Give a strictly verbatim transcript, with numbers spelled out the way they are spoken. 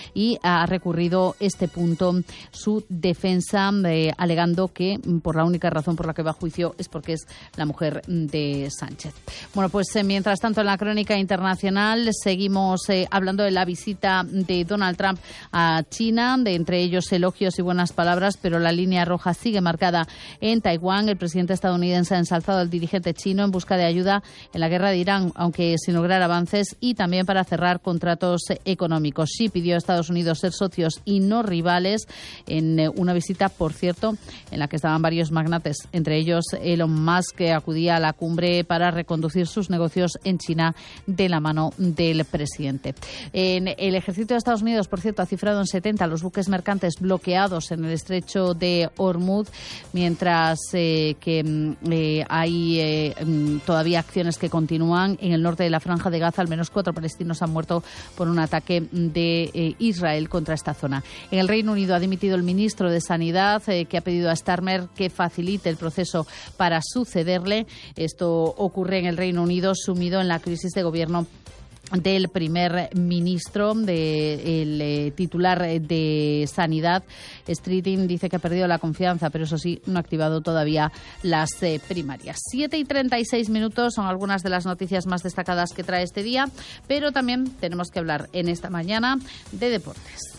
y ha recurrido este punto su defensa, eh, alegando que por la única razón por la que va a juicio es porque es la mujer de Sánchez. Bueno, pues eh, mientras tanto en la crónica internacional seguimos eh, hablando de la visita de Donald Trump a China, de entre ellos elogios y buenas palabras, pero la línea roja sigue marcada en Taiwán. El presidente estadounidense ha ensalzado al dirigente chino en busca de ayuda en la guerra de Irán, aunque sin lograr avances, y también para cerrar contratos económicos. Xi pidió a Estados Unidos ser socios y no rivales en eh, una visita, por cierto, en la que estaban varios magnates, entre ellos Elon Musk, que acudía a la cumbre para reconducir sus negocios en China de la mano del presidente. En el ejército de Estados Unidos, por cierto, ha cifrado en setenta los buques mercantes bloqueados en el estrecho de Hormuz, mientras eh, que eh, hay eh, todavía acciones que continúan en el norte de la Franja de Gaza. Al menos cuatro palestinos han muerto por un ataque de eh, Israel contra esta zona. En el Reino Unido ha dimitido el ministro de Sanidad, eh, que ha pedido a Starmer que facilite el proceso para sucederle. Esto ocurre en el Reino Unido, sumido en la crisis de gobierno del primer ministro, del eh, titular de Sanidad. Streeting dice que ha perdido la confianza, pero eso sí, no ha activado todavía las eh, primarias. siete y treinta y seis minutos son algunas de las noticias más destacadas que trae este día, pero también tenemos que hablar en esta mañana de deportes.